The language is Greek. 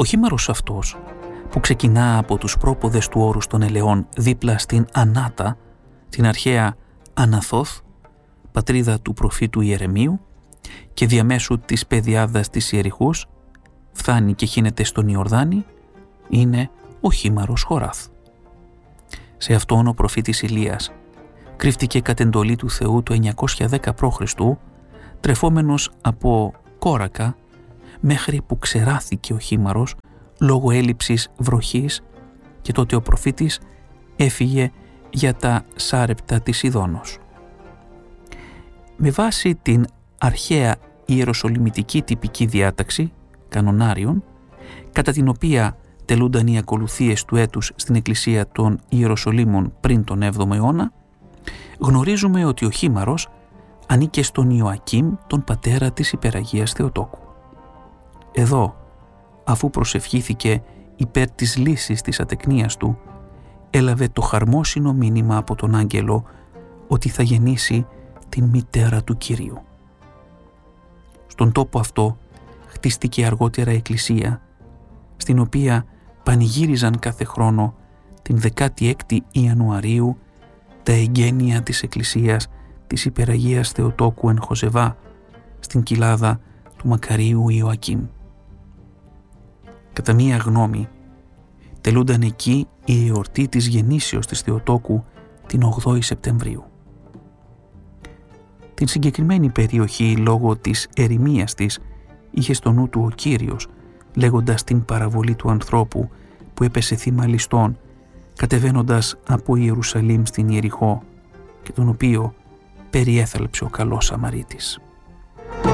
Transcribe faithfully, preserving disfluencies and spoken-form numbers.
Ο χήμαρος αυτός, που ξεκινά από τους πρόποδες του όρους των ελαιών δίπλα στην Ανάτα, την αρχαία Αναθώθ, πατρίδα του προφήτου Ιερεμίου, και διαμέσου της πεδιάδας της Ιεριχούς φτάνει και χύνεται στον Ιορδάνη, είναι ο χήμαρος Χοράθ. Σε αυτόν ο προφήτης Ηλίας κρύφτηκε κατ' εντολή του Θεού το εννιακόσια δέκα π.Χ. τρεφόμενος από κόρακα μέχρι που ξεράθηκε ο χήμαρος λόγω έλλειψης βροχής, και τότε ο προφήτης έφυγε για τα Σάρεπτα της Ιδώνος. Με βάση την αρχαία ιεροσολυμητική τυπική διάταξη κανονάριων, κατά την οποία τελούνταν οι ακολουθίες του έτους στην εκκλησία των Ιεροσολύμων πριν τον έβδομο αιώνα, γνωρίζουμε ότι ο χήμαρος ανήκε στον Ιωακήμ, τον πατέρα της Υπεραγίας Θεοτόκου. Εδώ, αφού προσευχήθηκε υπέρ της λύσης της ατεκνίας του, έλαβε το χαρμόσυνο μήνυμα από τον άγγελο ότι θα γεννήσει την μητέρα του Κυρίου. Στον τόπο αυτό χτίστηκε αργότερα εκκλησία, στην οποία πανηγύριζαν κάθε χρόνο την δεκάτη έκτη Ιανουαρίου τα εγγένεια της εκκλησίας της Υπεραγίας Θεοτόκου εν Χοζεβά, στην κοιλάδα του Μακαρίου Ιωακήμ. Κατά μία γνώμη, τελούνταν εκεί η εορτή της γεννήσεως της Θεοτόκου την ογδόη Σεπτεμβρίου. Την συγκεκριμένη περιοχή, λόγω της ερημίας της, είχε στο νου του ο Κύριος, λέγοντας την παραβολή του ανθρώπου που έπεσε θύμα ληστών, κατεβαίνοντας από Ιερουσαλήμ στην Ιεριχώ, και τον οποίο περιέθαλψε ο καλός Σαμαρίτης.